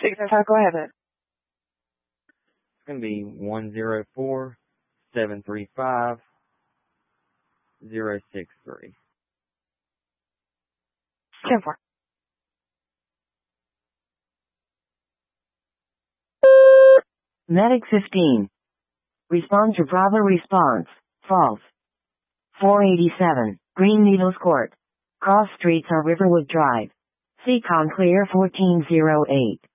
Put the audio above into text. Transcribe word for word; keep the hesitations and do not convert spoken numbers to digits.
six five, go ahead. It's going to be one zero four seven three five zero six three. ten four. Medic fifteen. Respond to Bravo response. False. four eighty-seven, Green Needles Court. Cross streets are Riverwood Drive. Seacon clear fourteen oh eight.